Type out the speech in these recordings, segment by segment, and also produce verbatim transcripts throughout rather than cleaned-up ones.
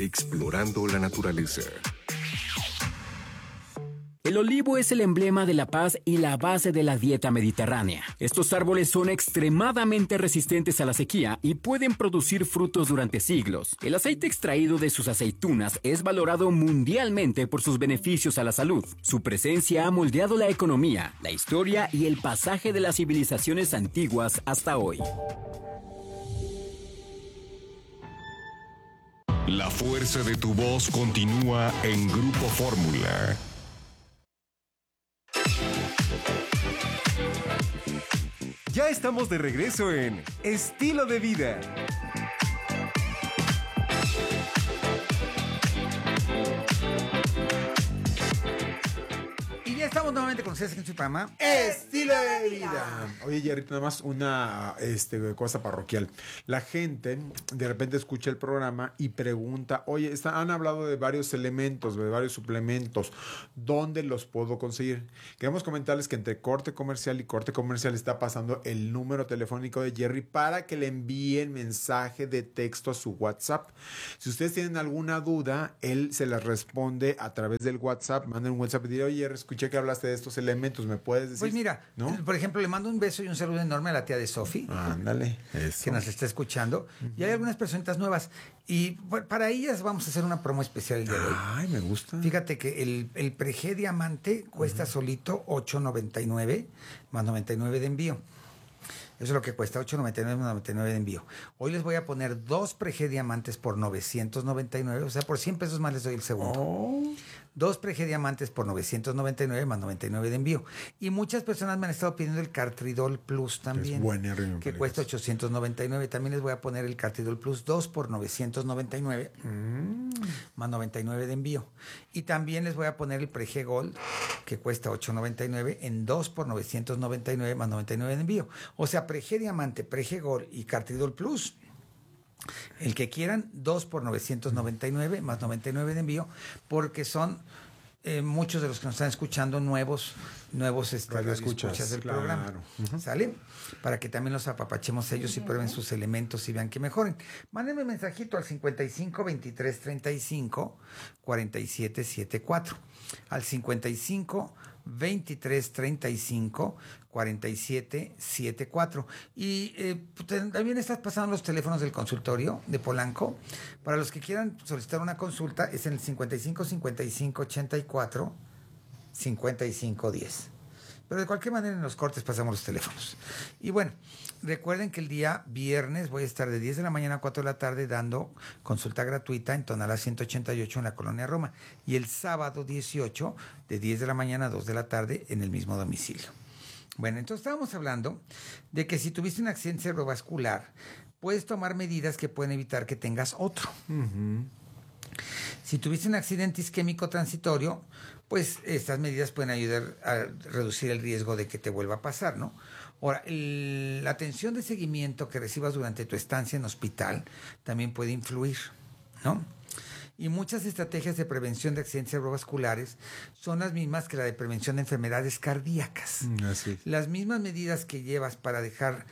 explorando la naturaleza. El olivo es el emblema de la paz y la base de la dieta mediterránea. Estos árboles son extremadamente resistentes a la sequía y pueden producir frutos durante siglos. El aceite extraído de sus aceitunas es valorado mundialmente por sus beneficios a la salud. Su presencia ha moldeado la economía, la historia y el pasaje de las civilizaciones antiguas hasta hoy. La fuerza de tu voz continúa en Grupo Fórmula. Ya estamos de regreso en Estilo de Vida. Y ya estamos nuevamente con ustedes en su programa Estilo de Vida. Oye, Jerry, nada más una este, cosa parroquial. La gente de repente escucha el programa y pregunta, oye, está, han hablado de varios elementos, de varios suplementos. ¿Dónde los puedo conseguir? Queremos comentarles que entre corte comercial y corte comercial está pasando el número telefónico de Jerry para que le envíen mensaje de texto a su WhatsApp. Si ustedes tienen alguna duda, él se las responde a través del WhatsApp. Manden un WhatsApp y diré, oye, Jerry, escuché que hablaste de estos elementos, ¿me puedes decir? Pues mira, ¿no? Por ejemplo, le mando un beso y un saludo enorme a la tía de Sofi. Ándale, eso. Que nos está escuchando. Uh-huh. Y hay algunas personitas nuevas. Y para ellas vamos a hacer una promo especial el día de hoy. Ay, me gusta. Fíjate que el, el Prege Diamante cuesta uh-huh. solito ocho noventa y nueve más noventa y nueve de envío. Eso es lo que cuesta, ocho noventa y nueve más noventa y nueve de envío. Hoy les voy a poner dos Prege Diamantes por novecientos noventa y nueve, o sea, por cien pesos más les doy el segundo. Oh. Dos Prege Diamantes por novecientos noventa y nueve más noventa y nueve de envío. Y muchas personas me han estado pidiendo el Cartridol Plus también, es buena, que cuesta ochocientos noventa y nueve. También les voy a poner el Cartridol Plus dos por novecientos noventa y nueve mm. más noventa y nueve de envío. Y también les voy a poner el Prege Gold, que cuesta ocho noventa y nueve, en dos por novecientos noventa y nueve más noventa y nueve de envío. O sea, Prege Diamante, Prege Gold y Cartridol Plus, el que quieran, dos por novecientos noventa y nueve más noventa y nueve de envío, porque son eh, muchos de los que nos están escuchando nuevos, nuevos este, radioescuchas escuchas del claro. programa. Uh-huh. ¿Sale? Para que también los apapachemos ellos uh-huh. y prueben sus elementos y vean que mejoren. Mándenme un mensajito al cincuenta y cinco veintitrés treinta y cinco cuarenta y siete setenta y cuatro. Al cincuenta y cinco veintitrés treinta y cinco cuarenta y siete setenta y cuatro. Y eh, también estás pasando los teléfonos del consultorio de Polanco. Para los que quieran solicitar una consulta, es en el cincuenta y cinco cincuenta y cinco ochenta y cuatro cincuenta y cinco diez. Pero de cualquier manera en los cortes pasamos los teléfonos. Y bueno, recuerden que el día viernes voy a estar de diez de la mañana a cuatro de la tarde dando consulta gratuita en Tonalá ciento ochenta y ocho en la Colonia Roma. Y el sábado dieciocho de diez de la mañana a dos de la tarde en el mismo domicilio. Bueno, entonces estábamos hablando de que si tuviste un accidente cerebrovascular, puedes tomar medidas que pueden evitar que tengas otro. Uh-huh. Si tuviste un accidente isquémico transitorio, pues estas medidas pueden ayudar a reducir el riesgo de que te vuelva a pasar, ¿no? Ahora, el, la atención de seguimiento que recibas durante tu estancia en hospital también puede influir, ¿no? Y muchas estrategias de prevención de accidentes cerebrovasculares son las mismas que la de prevención de enfermedades cardíacas. Así es. Las mismas medidas que llevas para dejar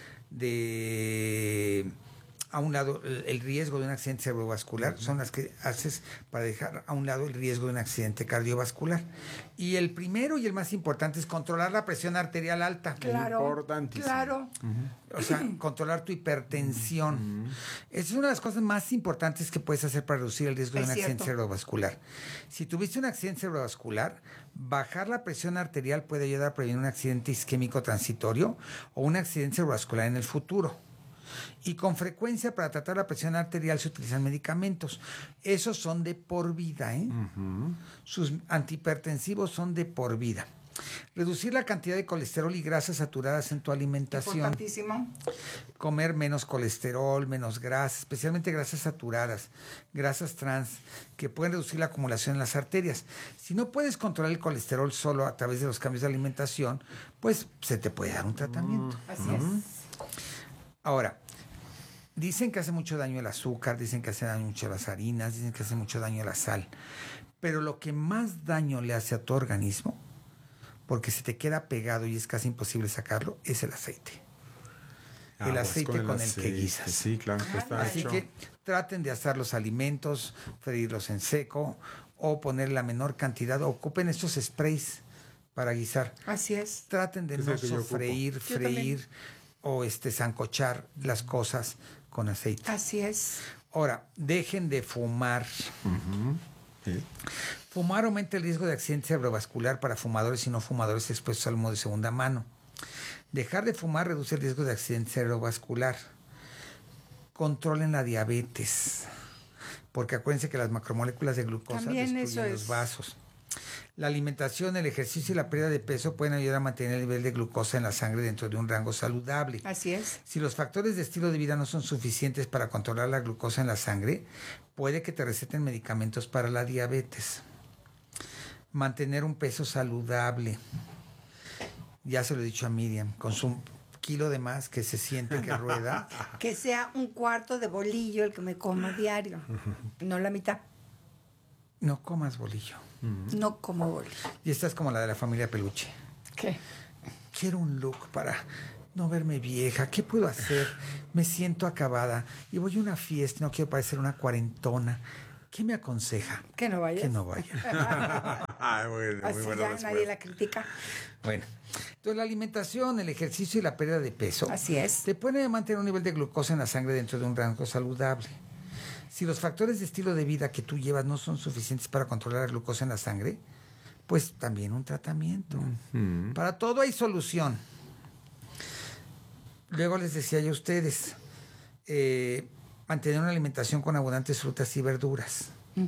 de a un lado el riesgo de un accidente cerebrovascular son las que haces para dejar a un lado el riesgo de un accidente cardiovascular. Y el primero y el más importante es controlar la presión arterial alta. Claro, importantísimo. Claro. Uh-huh. O sea, controlar tu hipertensión. Uh-huh. Es una de las cosas más importantes que puedes hacer para reducir el riesgo es de un cierto. accidente cerebrovascular. Si tuviste un accidente cerebrovascular, bajar la presión arterial puede ayudar a prevenir un accidente isquémico transitorio o un accidente cerebrovascular en el futuro. Y con frecuencia para tratar la presión arterial se utilizan medicamentos. Esos son de por vida, ¿eh? Uh-huh. Sus antihipertensivos son de por vida. Reducir la cantidad de colesterol y grasas saturadas en tu alimentación. Importantísimo. Comer menos colesterol, menos grasa, especialmente grasas saturadas, grasas trans, que pueden reducir la acumulación en las arterias. Si no puedes controlar el colesterol solo a través de los cambios de alimentación, pues se te puede dar un tratamiento. Uh, así ¿no? es. Ahora, dicen que hace mucho daño el azúcar, dicen que hace daño mucho las harinas, dicen que hace mucho daño la sal. Pero lo que más daño le hace a tu organismo, porque se te queda pegado y es casi imposible sacarlo, es el aceite. Ah, el pues, aceite con, el, aceite, que guisas. Sí, claro. que está Así hecho. que traten de asar los alimentos, freírlos en seco o poner la menor cantidad. Ocupen estos sprays para guisar. Así es. Traten de Es no el que yo ocupo. sofreír, Yo freír o este sancochar las cosas con aceite. Así es. Ahora, dejen de fumar. Sí. Fumar aumenta el riesgo de accidente cerebrovascular para fumadores y no fumadores expuestos al humo de segunda mano. Dejar de fumar reduce el riesgo de accidente cerebrovascular. Controlen la diabetes, porque acuérdense que las macromoléculas de glucosa También destruyen eso los es. vasos. La alimentación, el ejercicio y la pérdida de peso pueden ayudar a mantener el nivel de glucosa en la sangre dentro de un rango saludable. Así es. Si los factores de estilo de vida no son suficientes para controlar la glucosa en la sangre, puede que te receten medicamentos para la diabetes. Mantener un peso saludable. Ya se lo he dicho a Miriam, con su kilo de más que se siente que rueda. Que sea un cuarto de bolillo el que me coma diario. No la mitad. No comas bolillo. No como bolillo. Y esta es como la de la familia Peluche. ¿Qué? Quiero un look para no verme vieja. ¿Qué puedo hacer? Me siento acabada y voy a una fiesta, no quiero parecer una cuarentona. ¿Qué me aconseja? Que no vayas. Que no vaya. Ay, bueno, muy Así buena ya respuesta. nadie la critica. Bueno, entonces la alimentación, el ejercicio y la pérdida de peso Así es. te pueden mantener un nivel de glucosa en la sangre dentro de un rango saludable. Si los factores de estilo de vida que tú llevas no son suficientes para controlar la glucosa en la sangre, pues también un tratamiento. Para todo hay solución. Luego les decía yo a ustedes, eh, mantener una alimentación con abundantes frutas y verduras.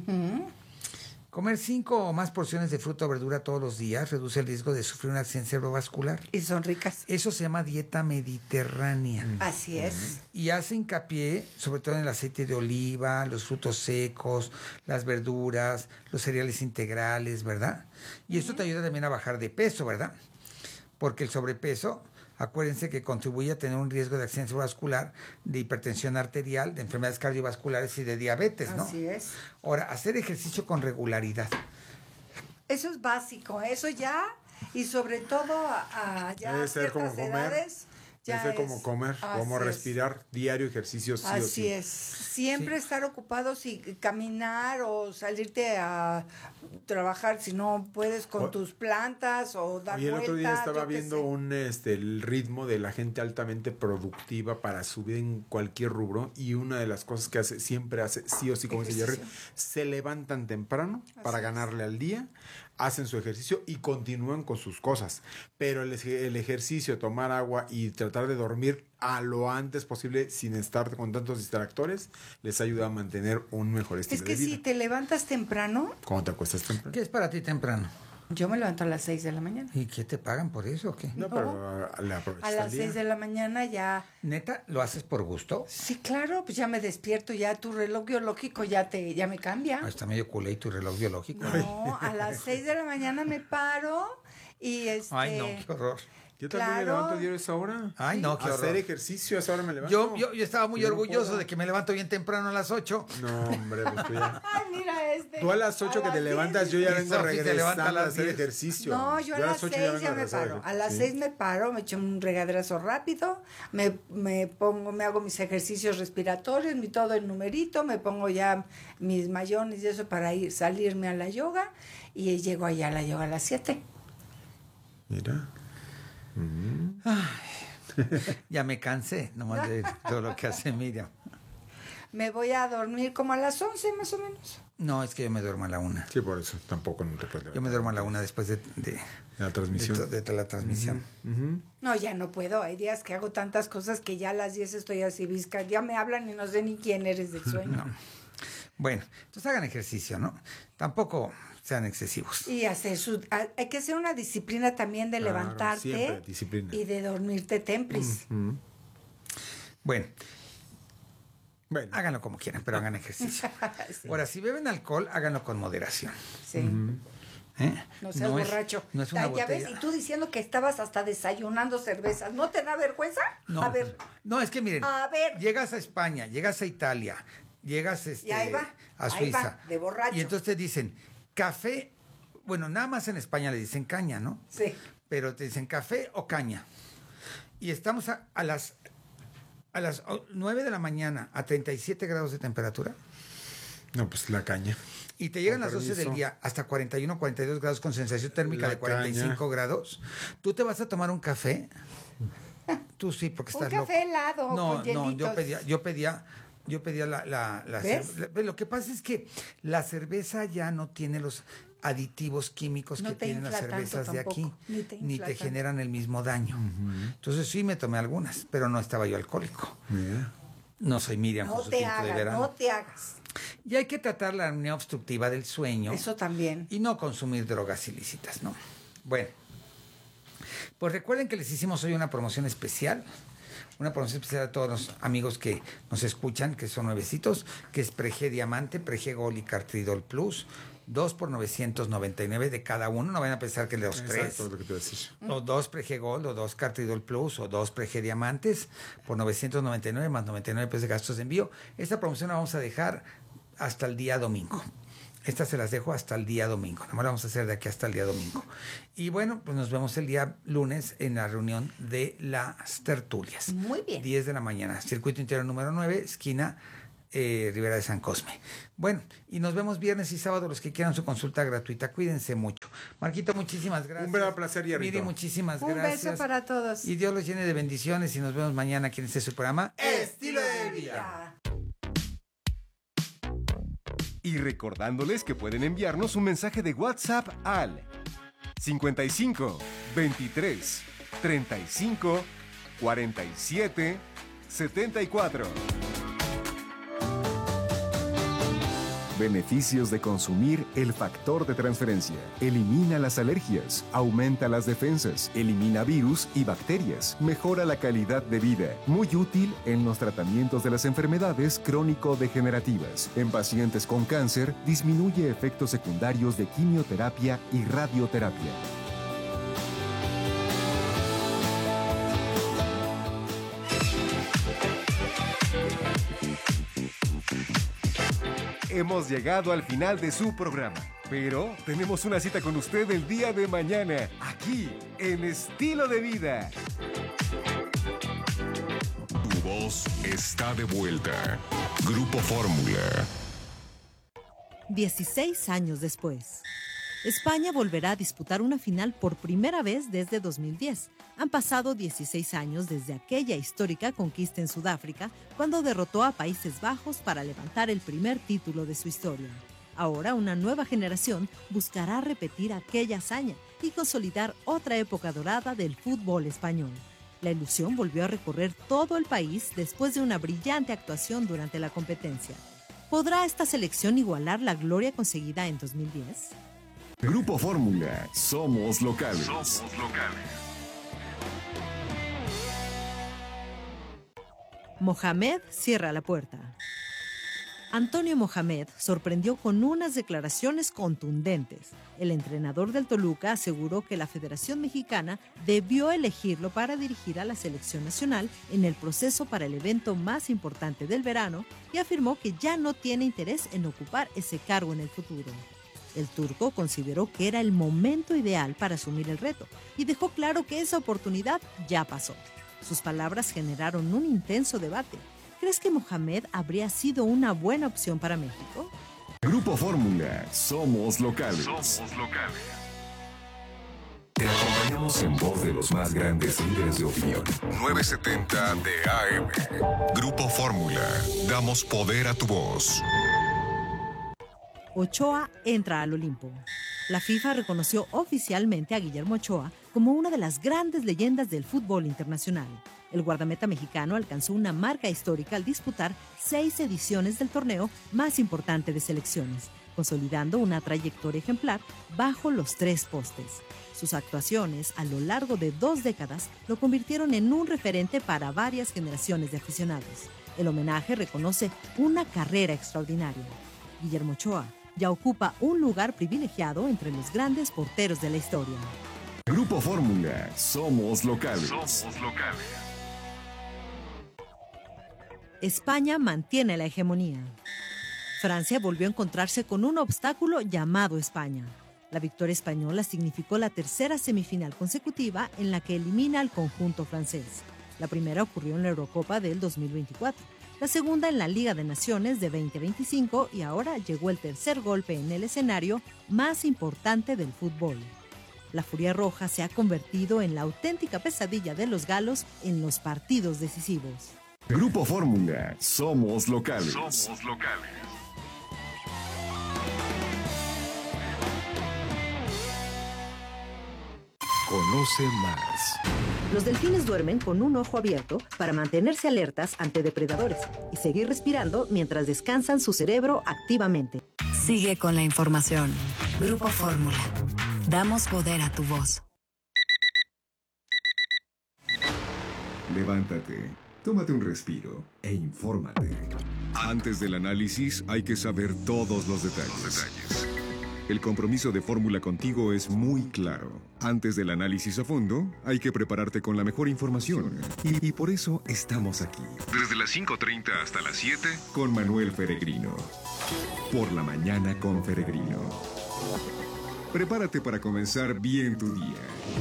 Comer cinco o más porciones de fruta o verdura todos los días reduce el riesgo de sufrir un accidente cerebrovascular. Y son ricas. Eso se llama dieta mediterránea. Así es. Y hace hincapié sobre todo en el aceite de oliva, los frutos secos, las verduras, los cereales integrales, ¿verdad? Y esto te ayuda también a bajar de peso, ¿verdad? Porque el sobrepeso, acuérdense que contribuye a tener un riesgo de accidente vascular, de hipertensión arterial, de enfermedades cardiovasculares y de diabetes, ¿no? Así es. Ahora, hacer ejercicio con regularidad. Eso es básico, eso ya, y sobre todo a, a ya Debe ser como ciertas comer. edades. Debe Ya ser es- como comer, como así es. respirar, diario ejercicio sí o Así sí. es. Siempre Sí. estar ocupados y caminar o salirte a trabajar si no puedes con O- tus plantas o dar Y el vueltas. otro día estaba yo qué viendo sé. un este el ritmo de la gente altamente productiva para subir en cualquier rubro y una de las cosas que hace siempre hace sí o sí como dice Jerry, Ejercicio. se levantan temprano para es. ganarle al día, hacen su ejercicio y continúan con sus cosas, pero el, ej- el ejercicio, tomar agua y tratar de dormir a lo antes posible sin estar con tantos distractores les ayuda a mantener un mejor estilo Es que de vida. si te levantas temprano, ¿Cómo te acuestas temprano? ¿Qué es para ti temprano? yo me levanto a las seis de la mañana. ¿Y qué te pagan por eso o qué? No, pero ah, le aprovechas A el las día. seis de la mañana ya. ¿Neta? ¿Lo haces por gusto? Sí, claro, pues ya me despierto, ya tu reloj biológico ya te, ya me cambia. Ah, está medio culé tu reloj biológico. No, a las seis de la mañana me paro y este. Ay, no, qué horror. Yo también me Claro. levanto diario a esa hora. Ay, no, qué Hacer horror. ejercicio a esa hora me levanto. Yo, yo, yo estaba muy Yo no orgulloso puedo. de que me levanto bien temprano a las ocho. No, hombre, pues tú ya. Ay, mira este. Tú a las ocho que las te diez. levantas, yo ya Y vengo Sofi se levanta a regresando a las hacer diez. ejercicio. No, yo a las ocho seis vengo ya me regresar paro. de- A las sí. seis me paro, me echo un regaderazo rápido, me, me pongo, me hago mis ejercicios respiratorios, mi todo el numerito, me pongo ya mis mayones y eso para ir, salirme a la yoga y llego allá a la yoga a las siete. Mira. Ya me cansé, nomás de todo lo que hace Miriam. Me voy a dormir como a las once más o menos. No, es que yo me duermo a la una. Sí, por eso tampoco no te puedes levantar. Yo me duermo a la una después de, de, La de, transmisión. to- de toda la transmisión. Ujú. No, ya no puedo. Hay días que hago tantas cosas que ya a las diez estoy así visca. Ya me hablan y no sé ni quién eres del sueño. Bueno, entonces hagan ejercicio, ¿no? Tampoco sean excesivos. Y hacer su, a- hay que hacer una disciplina también de Claro, levantarte siempre, disciplina. y de dormirte tempris. Bueno, Bueno, háganlo como quieran, pero hagan ejercicio. Sí. Ahora, si beben alcohol, háganlo con moderación. Sí. ¿eh? No seas es- borracho. no es una Ay, ya botella. ves, y tú diciendo que estabas hasta desayunando cervezas. ¿No te da vergüenza? No, A ver, no, es que miren, A ver. llegas a España, llegas a Italia, llegas este, Y ahí va, a ahí Suiza. va, de borracho. Y entonces te dicen, café, bueno, nada más en España le dicen caña, ¿no? sí. Pero te dicen café o caña. Y estamos a, a las a las nueve de la mañana a treinta y siete grados de temperatura. No, pues la caña. Y te llegan Con las doce permiso. del día hasta cuarenta y uno, cuarenta y dos grados con sensación térmica La de cuarenta y cinco caña. grados. ¿Tú te vas a tomar un café? Tú sí, porque Un estás loco. café helado No, con no, yo hielitos. pedía, yo pedía, yo pedía la, la, la ¿Ves? cer- la- Lo que pasa es que la cerveza ya no tiene los aditivos químicos No que te tienen las infla tanto cervezas de aquí, tampoco, ni te ni infla te tanto. generan el mismo daño. Entonces sí me tomé algunas, pero no estaba yo alcohólico. Mira. No soy Miriam No con su te tinto de hagas, verano. no te hagas. Y hay que tratar la apnea obstructiva del sueño. Eso también. Y no consumir drogas ilícitas, ¿no? Bueno, pues recuerden que les hicimos hoy una promoción especial. Una promoción especial a todos los amigos que nos escuchan, que son nuevecitos, que es Prege Diamante, Prege Gol y Cartridol Plus. Dos por novecientos noventa y nueve de cada uno. No vayan a pensar que los tres. Exacto, es lo que te iba a decir. O dos Prege Gold, o dos Cartridol Plus, o dos Prege Diamantes por novecientos noventa y nueve más noventa y nueve pesos de gastos de envío. Esta promoción la vamos a dejar hasta el día domingo. Estas se las dejo hasta el día domingo. Nada más la vamos a hacer de aquí hasta el día domingo. Y bueno, pues nos vemos el día lunes en la reunión de las tertulias. Muy bien. diez de la mañana. Circuito Interior número nueve, esquina eh, Ribera de San Cosme. Bueno, y nos vemos viernes y sábado los que quieran su consulta gratuita. Cuídense mucho. Marquito, muchísimas gracias. Un verdadero placer, Yarrito. Miri, muchísimas Un gracias. beso para todos. Y Dios los llene de bendiciones y nos vemos mañana aquí en este su programa. Estilo de vida. Y recordándoles que pueden enviarnos un mensaje de WhatsApp al cincuenta y cinco, veintitrés, treinta y cinco, cuarenta y siete, setenta y cuatro. Beneficios de consumir el factor de transferencia. Elimina las alergias, aumenta las defensas, elimina virus y bacterias, mejora la calidad de vida. Muy útil en los tratamientos de las enfermedades crónico-degenerativas. En pacientes con cáncer, disminuye efectos secundarios de quimioterapia y radioterapia. Hemos llegado al final de su programa, pero tenemos una cita con usted el día de mañana, aquí en Estilo de Vida. Tu voz está de vuelta. Grupo Fórmula. dieciséis años después. España volverá a disputar una final por primera vez desde dos mil diez. Han pasado dieciséis años desde aquella histórica conquista en Sudáfrica, cuando derrotó a Países Bajos para levantar el primer título de su historia. Ahora una nueva generación buscará repetir aquella hazaña y consolidar otra época dorada del fútbol español. La ilusión volvió a recorrer todo el país después de una brillante actuación durante la competencia. ¿Podrá esta selección igualar la gloria conseguida en dos mil diez? Grupo Fórmula. Somos locales. Mohamed cierra la puerta. Antonio Mohamed sorprendió con unas declaraciones contundentes. El entrenador del Toluca aseguró que la Federación Mexicana debió elegirlo para dirigir a la selección nacional en el proceso para el evento más importante del verano y afirmó que ya no tiene interés en ocupar ese cargo en el futuro. El turco consideró que era el momento ideal para asumir el reto y dejó claro que esa oportunidad ya pasó. Sus palabras generaron un intenso debate. ¿Crees que Mohamed habría sido una buena opción para México? Grupo Fórmula. Somos locales. Te acompañamos en voz de los más grandes líderes de opinión. novecientos setenta de A M. Grupo Fórmula. Damos poder a tu voz. Ochoa entra al Olimpo. La FIFA reconoció oficialmente a Guillermo Ochoa como una de las grandes leyendas del fútbol internacional. El guardameta mexicano alcanzó una marca histórica al disputar seis ediciones del torneo más importante de selecciones, consolidando una trayectoria ejemplar bajo los tres postes. Sus actuaciones a lo largo de dos décadas lo convirtieron en un referente para varias generaciones de aficionados. El homenaje reconoce una carrera extraordinaria. Guillermo Ochoa ya ocupa un lugar privilegiado entre los grandes porteros de la historia. Grupo Fórmula. Somos locales. España mantiene la hegemonía. Francia volvió a encontrarse con un obstáculo llamado España. La victoria española significó la tercera semifinal consecutiva en la que elimina al conjunto francés. La primera ocurrió en la Eurocopa del dos mil veinticuatro, la segunda en la Liga de Naciones de veinte veinticinco y ahora llegó el tercer golpe en el escenario más importante del fútbol. La Furia Roja se ha convertido en la auténtica pesadilla de los galos en los partidos decisivos. Grupo Fórmula, somos locales. Somos locales. Conoce más. Los delfines duermen con un ojo abierto para mantenerse alertas ante depredadores y seguir respirando mientras descansan su cerebro activamente. Sigue con la información. Grupo Fórmula. Damos poder a tu voz. Levántate, tómate un respiro e infórmate. Antes del análisis hay que saber todos los detalles. Los detalles. El compromiso de Fórmula contigo es muy claro. Antes del análisis a fondo, hay que prepararte con la mejor información. Y, y por eso estamos aquí. Desde las cinco treinta hasta las siete. Con Manuel Feregrino. Por la mañana con Feregrino. Prepárate para comenzar bien tu día.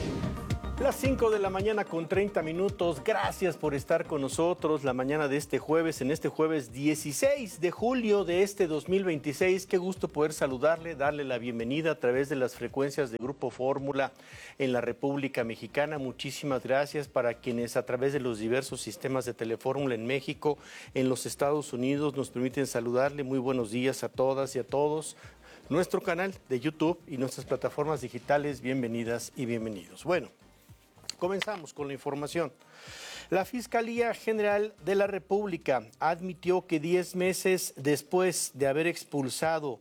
Las cinco de la mañana con treinta minutos. Gracias por estar con nosotros la mañana de este jueves, en este jueves dieciséis de julio de este dos mil veintiséis. Qué gusto poder saludarle, darle la bienvenida a través de las frecuencias de Grupo Fórmula en la República Mexicana. Muchísimas gracias para quienes a través de los diversos sistemas de Telefórmula en México, en los Estados Unidos, nos permiten saludarle. Muy buenos días a todas y a todos. Nuestro canal de YouTube y nuestras plataformas digitales, bienvenidas y bienvenidos. Bueno, comenzamos con la información. La Fiscalía General de la República admitió que diez meses después de haber expulsado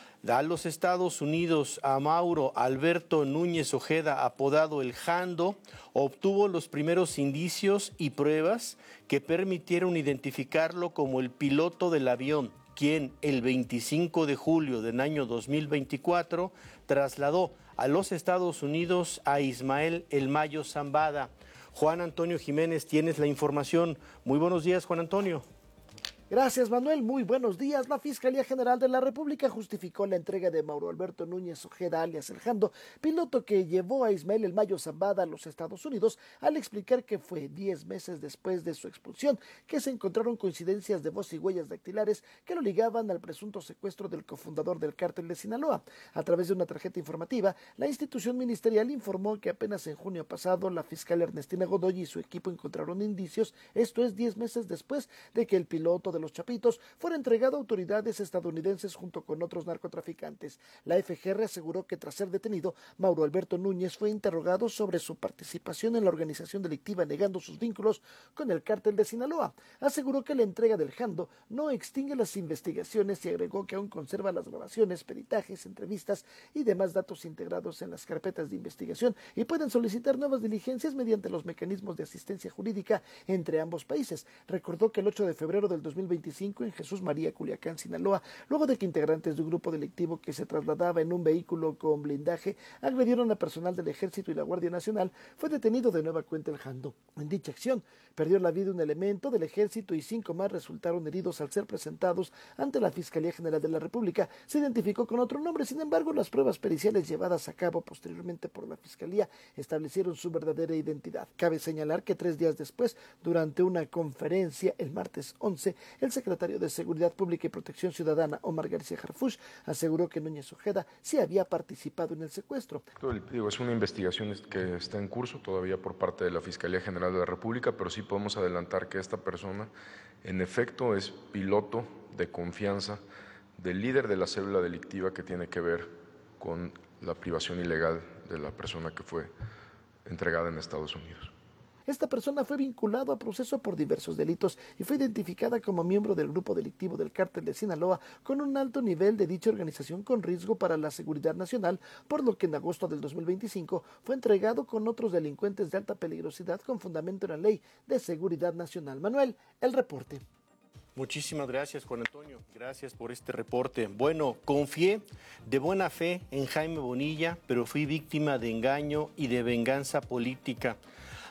a los Estados Unidos a Mauro Alberto Núñez Ojeda, apodado El Jando, obtuvo los primeros indicios y pruebas que permitieron identificarlo como el piloto del avión, quien el veinticinco de julio del año dos mil veinticuatro trasladó a los Estados Unidos a Ismael El Mayo Zambada. Juan Antonio Jiménez, tienes la información. Muy buenos días, Juan Antonio. Gracias, Manuel. Muy buenos días. La Fiscalía General de la República justificó la entrega de Mauro Alberto Núñez Ojeda, alias El Jando, piloto que llevó a Ismael El Mayo Zambada a los Estados Unidos, al explicar que fue diez meses después de su expulsión que se encontraron coincidencias de voz y huellas dactilares que lo ligaban al presunto secuestro del cofundador del cártel de Sinaloa. A través de una tarjeta informativa, la institución ministerial informó que apenas en junio pasado la fiscal Ernestina Godoy y su equipo encontraron indicios, esto es diez meses después de que el piloto de los Chapitos fuera entregado a autoridades estadounidenses junto con otros narcotraficantes. La F G R aseguró que tras ser detenido, Mauro Alberto Núñez fue interrogado sobre su participación en la organización delictiva, negando sus vínculos con el cártel de Sinaloa. Aseguró que la entrega del Jando no extingue las investigaciones y agregó que aún conserva las grabaciones, peritajes, entrevistas y demás datos integrados en las carpetas de investigación y pueden solicitar nuevas diligencias mediante los mecanismos de asistencia jurídica entre ambos países. Recordó que el ocho de febrero del dos mil veinticinco en Jesús María, Culiacán, Sinaloa, luego de que integrantes de un grupo delictivo que se trasladaba en un vehículo con blindaje agredieron a personal del Ejército y la Guardia Nacional, fue detenido de nueva cuenta El Jando. En dicha acción, perdió la vida un elemento del Ejército y cinco más resultaron heridos al ser presentados ante la Fiscalía General de la República. Se identificó con otro nombre, sin embargo, las pruebas periciales llevadas a cabo posteriormente por la Fiscalía establecieron su verdadera identidad. Cabe señalar que tres días después, durante una conferencia el martes once, el secretario de Seguridad Pública y Protección Ciudadana, Omar García Harfuch, aseguró que Núñez Ojeda sí había participado en el secuestro. Digo, es una investigación que está en curso todavía por parte de la Fiscalía General de la República, pero sí podemos adelantar que esta persona, en efecto, es piloto de confianza del líder de la célula delictiva que tiene que ver con la privación ilegal de la persona que fue entregada en Estados Unidos. Esta persona fue vinculado a proceso por diversos delitos y fue identificada como miembro del grupo delictivo del cártel de Sinaloa con un alto nivel de dicha organización con riesgo para la seguridad nacional, por lo que en agosto del dos mil veinticinco fue entregado con otros delincuentes de alta peligrosidad con fundamento en la Ley de Seguridad Nacional. Manuel, el reporte. Muchísimas gracias, Juan Antonio. Gracias por este reporte. Bueno, confié de buena fe en Jaime Bonilla, pero fui víctima de engaño y de venganza política.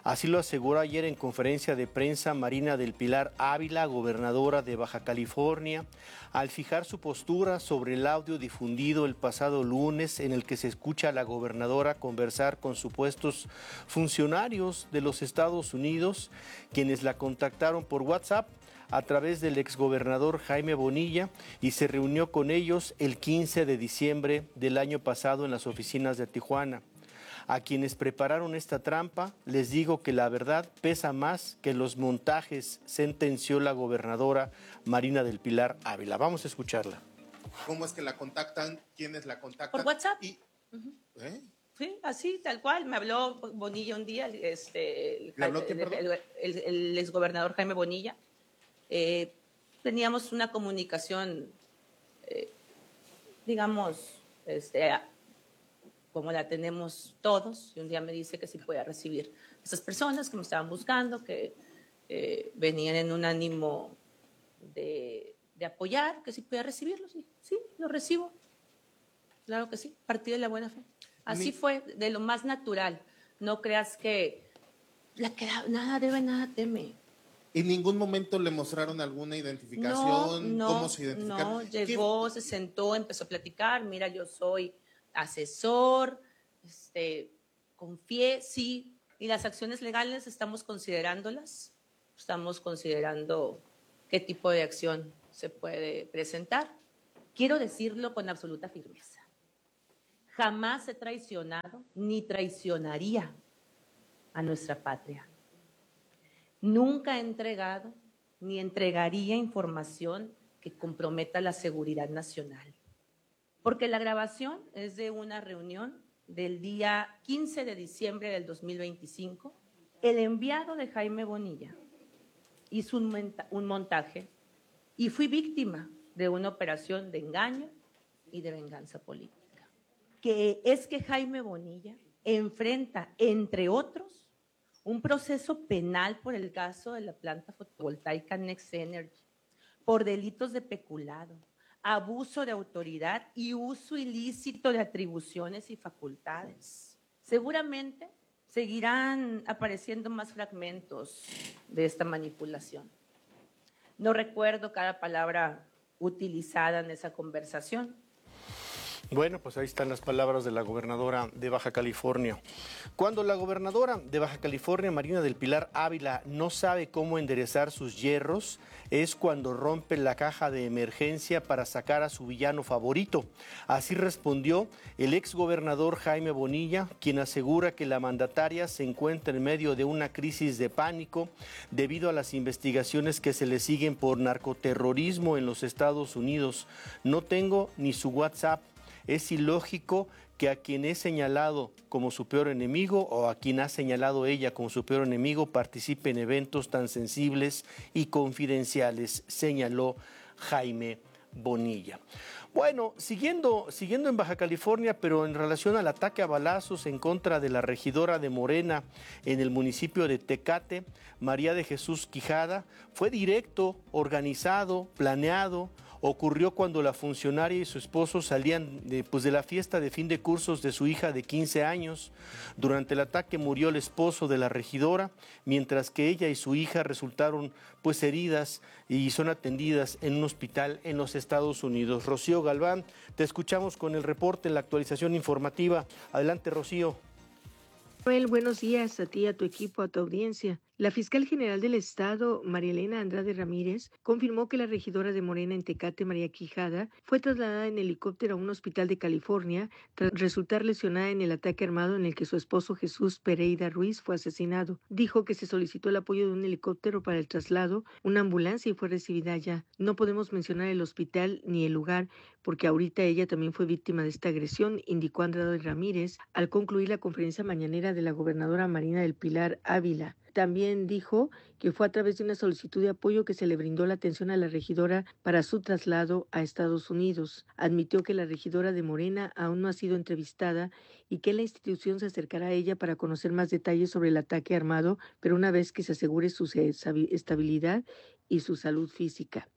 Así lo aseguró ayer en conferencia de prensa Marina del Pilar Ávila, gobernadora de Baja California, al fijar su postura sobre el audio difundido el pasado lunes en el que se escucha a la gobernadora conversar con supuestos funcionarios de los Estados Unidos, quienes la contactaron por WhatsApp a través del exgobernador Jaime Bonilla y se reunió con ellos el quince de diciembre del año pasado en las oficinas de Tijuana. A quienes prepararon esta trampa, les digo que la verdad pesa más que los montajes, sentenció la gobernadora Marina del Pilar Ávila. Vamos a escucharla. ¿Cómo es que la contactan? ¿Quiénes la contactan? Por WhatsApp. Y, uh-huh. ¿eh? Sí, así, tal cual. Me habló Bonilla un día, este, el, ¿Le habló quién, el, el, el, el exgobernador Jaime Bonilla. Eh, teníamos una comunicación, eh, digamos, este, como la tenemos todos, y un día me dice que sí podía recibir a esas personas que me estaban buscando, que eh, venían en un ánimo de, de apoyar, que sí podía recibirlos. Sí, sí, lo recibo. Claro que sí, partí de la buena fe. Así Mi... fue, de lo más natural. No creas que la que nada debe, nada teme. ¿En ningún momento le mostraron alguna identificación? No, ¿Cómo no, se identificaron? no, llegó, ¿Qué? se sentó, empezó a platicar. Mira, yo soy asesor, este, confié, sí. Y las acciones legales estamos considerándolas. Estamos considerando qué tipo de acción se puede presentar. Quiero decirlo con absoluta firmeza. Jamás he traicionado ni traicionaría a nuestra patria. Nunca he entregado ni entregaría información que comprometa la seguridad nacional. Porque la grabación es de una reunión del día quince de diciembre del dos mil veinticinco. El enviado de Jaime Bonilla hizo un, monta- un montaje y fui víctima de una operación de engaño y de venganza política. Que es que Jaime Bonilla enfrenta, entre otros, un proceso penal por el caso de la planta fotovoltaica Next Energy, por delitos de peculado, abuso de autoridad y uso ilícito de atribuciones y facultades. Seguramente seguirán apareciendo más fragmentos de esta manipulación. No recuerdo cada palabra utilizada en esa conversación. Bueno, pues ahí están las palabras de la gobernadora de Baja California. Cuando la gobernadora de Baja California, Marina del Pilar Ávila, no sabe cómo enderezar sus hierros, es cuando rompe la caja de emergencia para sacar a su villano favorito. Así respondió el exgobernador Jaime Bonilla, quien asegura que la mandataria se encuentra en medio de una crisis de pánico debido a las investigaciones que se le siguen por narcoterrorismo en los Estados Unidos. No tengo ni su WhatsApp. Es ilógico que a quien he señalado como su peor enemigo o a quien ha señalado ella como su peor enemigo participe en eventos tan sensibles y confidenciales, señaló Jaime Bonilla. Bueno, siguiendo, siguiendo en Baja California, pero en relación al ataque a balazos en contra de la regidora de Morena en el municipio de Tecate, María de Jesús Quijada, fue directo, organizado, planeado. Ocurrió cuando la funcionaria y su esposo salían de, pues de la fiesta de fin de cursos de su hija de quince años. Durante el ataque murió el esposo de la regidora, mientras que ella y su hija resultaron pues heridas y son atendidas en un hospital en los Estados Unidos. Rocío Galván, te escuchamos con el reporte en la actualización informativa. Adelante, Rocío. Manuel, buenos días a ti, a tu equipo, a tu audiencia. La fiscal general del Estado, María Elena Andrade Ramírez, confirmó que la regidora de Morena en Tecate, María Quijada, fue trasladada en helicóptero a un hospital de California tras resultar lesionada en el ataque armado en el que su esposo Jesús Pereira Ruiz fue asesinado. Dijo que se solicitó el apoyo de un helicóptero para el traslado, una ambulancia y fue recibida allá. No podemos mencionar el hospital ni el lugar porque ahorita ella también fue víctima de esta agresión, indicó Andrade Ramírez al concluir la conferencia mañanera de la gobernadora Marina del Pilar Ávila. También dijo que fue a través de una solicitud de apoyo que se le brindó la atención a la regidora para su traslado a Estados Unidos. Admitió que la regidora de Morena aún no ha sido entrevistada y que la institución se acercará a ella para conocer más detalles sobre el ataque armado, pero una vez que se asegure su estabilidad y su salud física.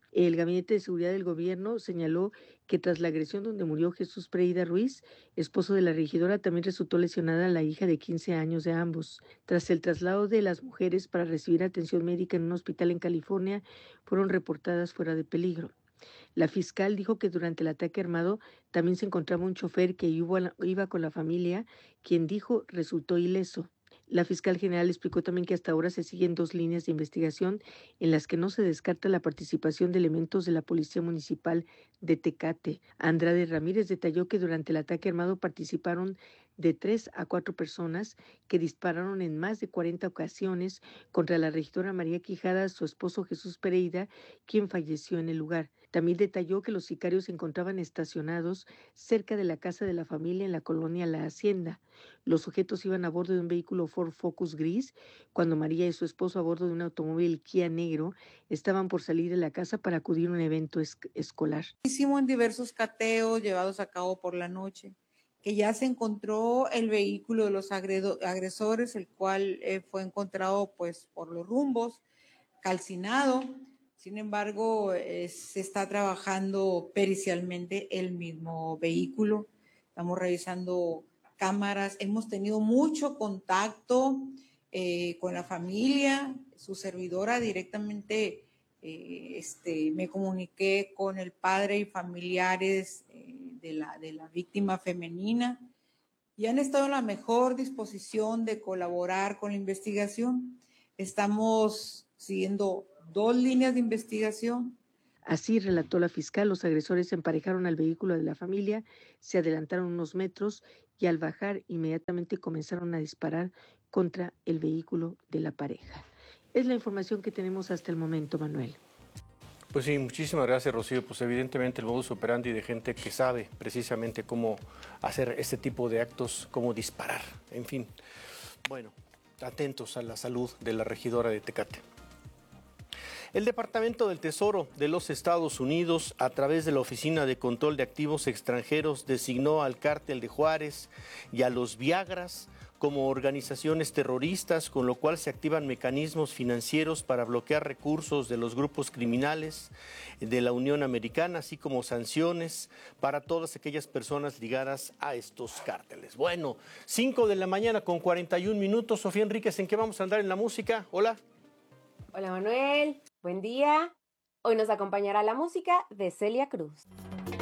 El Gabinete de Seguridad del Gobierno señaló que tras la agresión donde murió Jesús Pereira Ruiz, esposo de la regidora, también resultó lesionada la hija de quince años de ambos. Tras el traslado de las mujeres para recibir atención médica en un hospital en California, fueron reportadas fuera de peligro. La fiscal dijo que durante el ataque armado también se encontraba un chofer que iba con la familia, quien dijo resultó ileso. La fiscal general explicó también que hasta ahora se siguen dos líneas de investigación en las que no se descarta la participación de elementos de la Policía Municipal de Tecate. Andrade Ramírez detalló que durante el ataque armado participaron de tres a cuatro personas que dispararon en más de cuarenta ocasiones contra la regidora María Quijada, su esposo Jesús Pereira, quien falleció en el lugar. También detalló que los sicarios se encontraban estacionados cerca de la casa de la familia en la colonia La Hacienda. Los sujetos iban a bordo de un vehículo Ford Focus gris cuando María y su esposo a bordo de un automóvil Kia negro estaban por salir de la casa para acudir a un evento es- escolar. Hicimos diversos cateos llevados a cabo por la noche, que ya se encontró el vehículo de los agredo- agresores, el cual eh, fue encontrado pues por los rumbos, calcinado. Sin embargo, eh, se está trabajando pericialmente el mismo vehículo. Estamos revisando cámaras. Hemos tenido mucho contacto eh, con la familia. Su servidora directamente eh, este, me comuniqué con el padre y familiares eh, de, la, de la víctima femenina y han estado en la mejor disposición de colaborar con la investigación. Estamos siguiendo dos líneas de investigación. Así relató la fiscal, los agresores se emparejaron al vehículo de la familia, se adelantaron unos metros y al bajar inmediatamente comenzaron a disparar contra el vehículo de la pareja. Es la información que tenemos hasta el momento, Manuel. Pues sí, muchísimas gracias, Rocío. Pues evidentemente el modus operandi de gente que sabe precisamente cómo hacer este tipo de actos, cómo disparar, en fin. Bueno, atentos a la salud de la regidora de Tecate. El Departamento del Tesoro de los Estados Unidos, a través de la Oficina de Control de Activos Extranjeros, designó al Cártel de Juárez y a los Viagras como organizaciones terroristas, con lo cual se activan mecanismos financieros para bloquear recursos de los grupos criminales de la Unión Americana, así como sanciones para todas aquellas personas ligadas a estos cárteles. Bueno, cinco de la mañana con cuarenta y un minutos. Sofía Enríquez, ¿en qué vamos a andar en la música? Hola. Hola Manuel, buen día. Hoy nos acompañará la música de Celia Cruz.